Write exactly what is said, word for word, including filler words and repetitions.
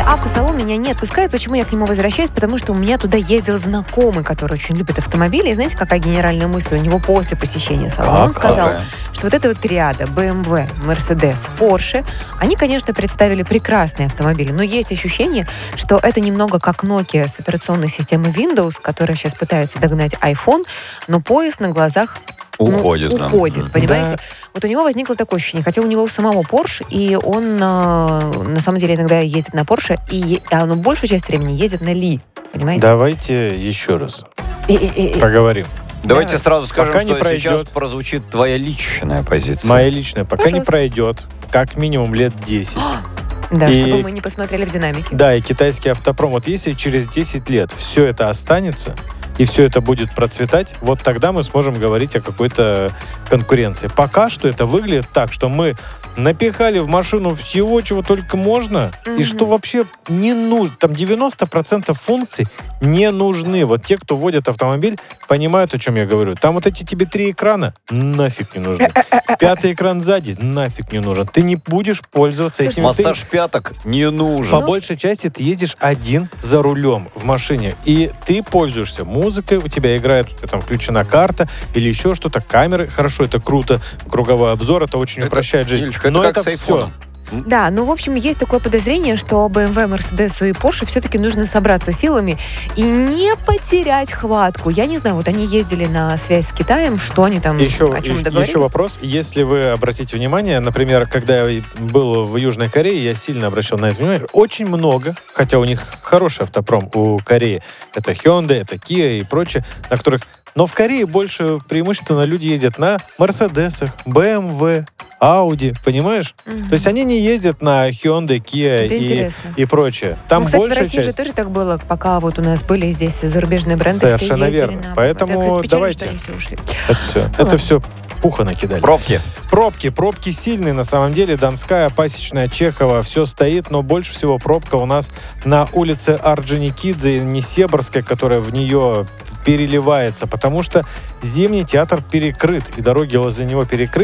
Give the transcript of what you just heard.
автосалон меня не отпускает. Почему я к нему возвращаюсь? Потому что у меня туда ездил знакомый, который очень любит автомобили. И знаете, какая генеральная мысль у него после посещения салона? Он сказал, Какая? что вот эта вот триада бэ эм вэ, Mercedes, Porsche, они, конечно, представили прекрасные автомобили, но есть ощущение, что это немного как Nokia с операционной системой Windows, которая сейчас пытается догнать iPhone, но поезд на глазах Уходит, ну, да. уходит, понимаете? Да. Вот у него возникло такое ощущение, хотя у него у самого Porsche, и он э, на самом деле иногда ездит на Porsche, и а он большую часть времени ездит на Ли, понимаете? Давайте еще раз И-и-и. поговорим. Давайте Да. сразу скажем, Пока не что сейчас пройдет. прозвучит твоя личная позиция. Моя личная, пока не Пожалуйста. пройдет, как минимум лет десять. Да, И- чтобы мы не посмотрели в динамике. Да, и китайский автопром. Вот если через десять лет все это останется, и все это будет процветать, вот тогда мы сможем говорить о какой-то конкуренции. Пока что это выглядит так, что мы напихали в машину всего, чего только можно, Мгм. и что вообще не нужно. Там девяносто процентов функций не нужны. Вот те, кто водит автомобиль, понимают, о чем я говорю. Там вот эти тебе три экрана нафиг не нужны. Пятый экран сзади нафиг не нужен. Ты не будешь пользоваться Слушайте, этим. Ты- Массаж пяток не нужен. по Ну, большей части ты едешь один за рулем в машине, и ты пользуешься музыкой, у тебя играет, у тебя там включена карта или еще что-то, камеры, хорошо, это круто, круговой обзор, это очень Это, упрощает жизнь. Юлечка, это Но как это с айфоном. Да, ну, в общем, есть такое подозрение, что бэ эм вэ, Mercedes и Porsche все-таки нужно собраться силами и не потерять хватку. Я не знаю, вот они ездили на связь с Китаем, что они там, Еще, о чем еще, договорились? еще вопрос. Если вы обратите внимание, например, когда я был в Южной Корее, я сильно обращал на это внимание. Очень много, хотя у них хороший автопром у Кореи. Это Hyundai, это Kia и прочее, на которых... Но в Корее больше преимущественно люди ездят на Мерседесах, бэ эм вэ, Audi, понимаешь? Мгм. То есть они не ездят на Hyundai, Kia Это и, интересно. и прочее. Там Ну, кстати, в большая России же часть... тоже так было, пока вот у нас были здесь зарубежные бренды, все Совершенно ездили верно. на... Поэтому Это, кстати, печально, давайте. что они все ушли. Это все, это ладно. все пуха накидали. Пробки. Пробки, пробки сильные на самом деле. Донская, Пасечная, Чехова, все стоит, но больше всего пробка у нас на улице Орджоникидзе, Несебрской, которая в нее переливается, потому что Зимний театр перекрыт, и дороги возле него перекрыты.